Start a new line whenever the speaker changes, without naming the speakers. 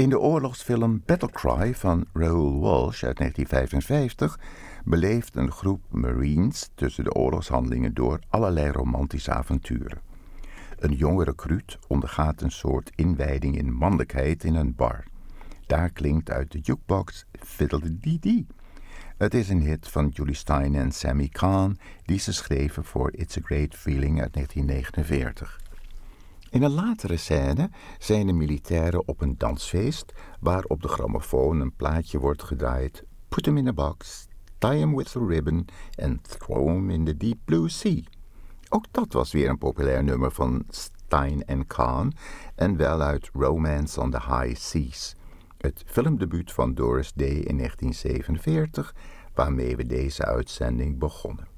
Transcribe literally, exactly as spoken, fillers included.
In de oorlogsfilm Battlecry van Raoul Walsh uit negentien vijfenvijftig beleeft een groep Marines tussen de oorlogshandelingen door allerlei romantische avonturen. Een jonge recruut ondergaat een soort inwijding in mannelijkheid in een bar. Daar klinkt uit de jukebox Fiddle-dee-dee. Het is een hit van Julie Stein en Sammy Cahn die ze schreven voor It's a Great Feeling uit negentien negenenveertig. In een latere scène zijn de militairen op een dansfeest waar op de grammofoon een plaatje wordt gedraaid. Put him in a box, tie him with a ribbon and throw him in the deep blue sea. Ook dat was weer een populair nummer van Stein en Cahn en wel uit Romance on the High Seas, het filmdebuut van Doris Day in negentien zevenenveertig, waarmee we deze uitzending begonnen.